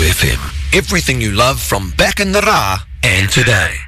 FM. Everything you love from back in the Ra and today.